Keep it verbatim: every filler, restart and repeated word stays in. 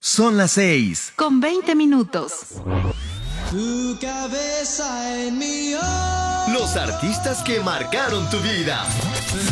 Son las seis. Con veinte minutos. Tu cabeza en mi hombro. Los artistas que marcaron tu vida.